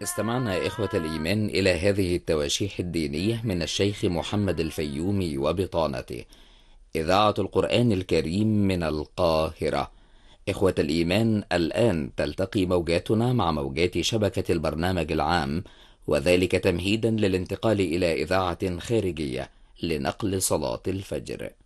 استمعنا إخوة الإيمان إلى هذه التواشيح الدينية من الشيخ محمد الفيومي وبطانته. إذاعة القرآن الكريم من القاهرة. إخوة الإيمان، الآن تلتقي موجاتنا مع موجات شبكة البرنامج العام، وذلك تمهيدا للانتقال إلى إذاعة خارجية لنقل صلاة الفجر.